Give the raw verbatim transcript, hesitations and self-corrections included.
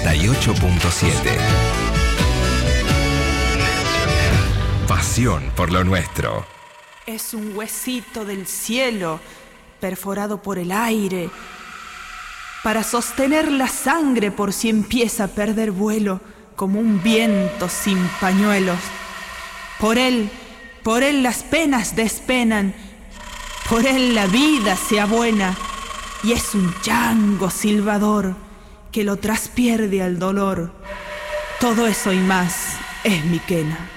noventa y ocho punto siete. Pasión por lo nuestro. Es un huesito del cielo, perforado por el aire, para sostener la sangre por si empieza a perder vuelo, como un viento sin pañuelos. Por él, por él las penas despenan, por él la vida sea buena, y es un chango silbador que lo traspierde al dolor. Todo eso y más es mi quena.